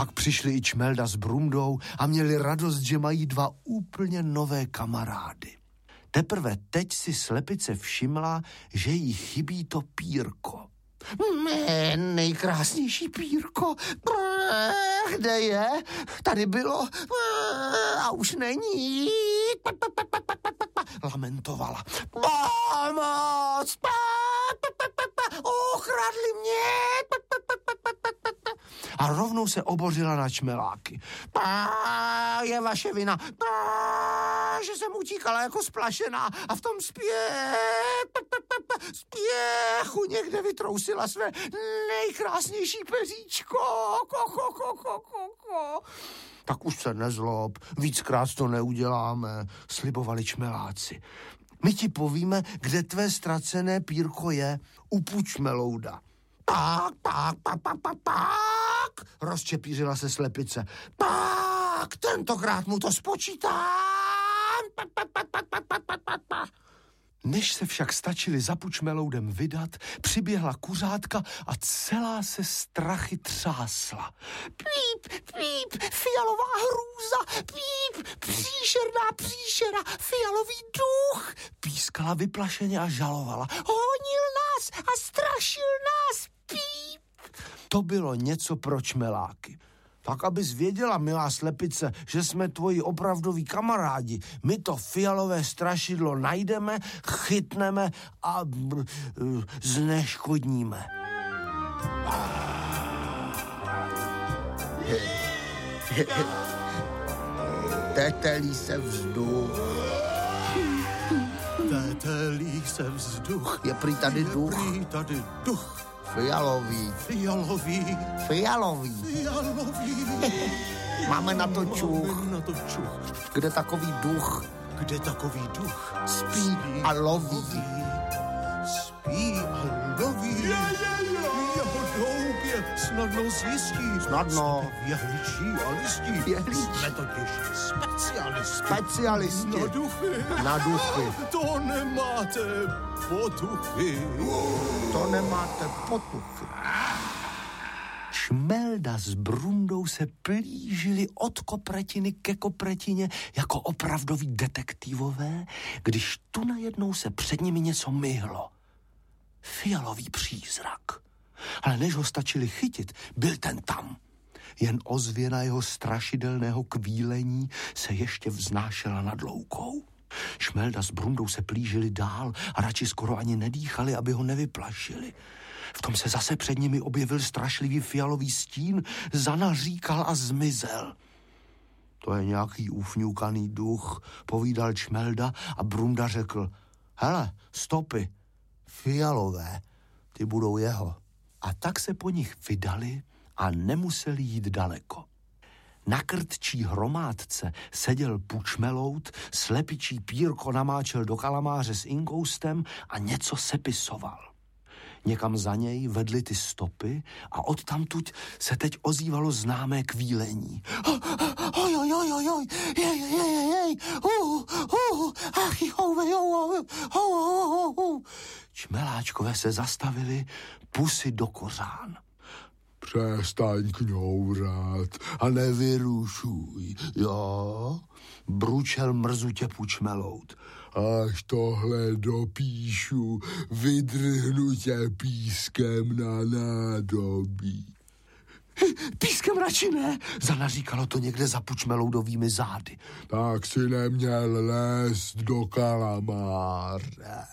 Pak přišli i Čmelda s Brundou a měli radost, že mají dva úplně nové kamarády. Teprve teď si slepice všimla, že jí chybí to pírko. Mé nejkrásnější pírko, kde je? Tady bylo a už není. Lamentovala. Pomoc! Okradli mě! A rovnou se obořila na čmeláky. Je vaše vina, že jsem utíkala jako splašená a v tom spěchu někde vytrousila své nejkrásnější peříčko. Tak už se nezlob, víckrát to neuděláme, slibovali čmeláci. My ti povíme, kde tvé ztracené pírko je, u Pučmelouda. Tak, rozčepířila se slepice. Tak, tentokrát mu to spočítám. Než se však stačili za Pučmeloudem vydat, přiběhla kuřátka a celá se strachy třásla. Píp, píp, fialová hrůza, píp, příšera, fialový duch, pískala vyplašeně a žalovala. Honil nás a strašil nás, píp. To bylo něco pro čmeláky. Tak abys věděla, milá slepice, že jsme tvoji opravdoví kamarádi. My to fialové strašidlo najdeme, chytneme a zneškodníme. Tetelí se vzduch. Tetelí se vzduch. Je prý tady duch. Fialový. Máme na to čuch. Kde takový duch? Spí a loví. Jeho doubě snadno zjistí. Snadno. Věhličí a listí. Jsme totiž specialisti. Na duchy. To nemáte potuchy. Čmelda s Brundou se plížili od kopretiny ke kopretině jako opravdoví detektivové, když tu najednou se před nimi něco myhlo. Fialový přízrak. Ale než ho stačili chytit, byl ten tam. Jen ozvěna jeho strašidelného kvílení se ještě vznášela nad loukou. Čmelda s Brundou se plížili dál a radši skoro ani nedýchali, aby ho nevyplašili. V tom se zase před nimi objevil strašlivý fialový stín, zanaříkal a zmizel. To je nějaký ufňukaný duch, povídal Čmelda a Brunda řekl, hele, stopy, fialové, ty budou jeho. A tak se po nich vydali a nemuseli jít daleko. Na krtčí hromádce seděl Pučmeloud, slepičí pírko namáčel do kalamáře s inkoustem a něco sepisoval. Někam za něj vedly ty stopy a odtamtud se teď ozývalo známé kvílení. Čmeláčkové se zastavili, pusy do kořán. Přestaň kňourat a nevyrušuj, jo? Bručel mrzutě Pučmeloud. Až tohle dopíšu, vydrhnu tě pískem na nádobí. Pískem radši ne, zanaříkalo to někde za Pučmeloudovými zády. Tak si neměl lézt do kalamáře.